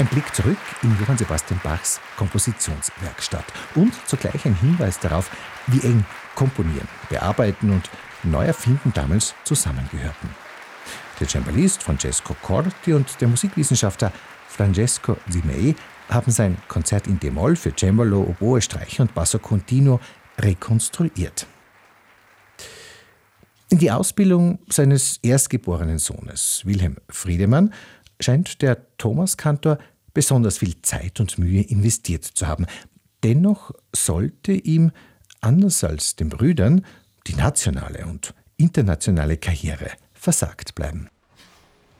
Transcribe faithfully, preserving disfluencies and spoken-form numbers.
Ein Blick zurück in Johann Sebastian Bachs Kompositionswerkstatt und zugleich ein Hinweis darauf, wie eng Komponieren, Bearbeiten und Neuerfinden damals zusammengehörten. Der Cembalist Francesco Corti und der Musikwissenschaftler Francesco Zimei haben sein Konzert in D-Moll für Cembalo, Oboe, Streicher und Basso Continuo rekonstruiert. In die Ausbildung seines erstgeborenen Sohnes, Wilhelm Friedemann, scheint der Thomaskantor besonders viel Zeit und Mühe investiert zu haben. Dennoch sollte ihm, anders als den Brüdern, die nationale und internationale Karriere versagt bleiben.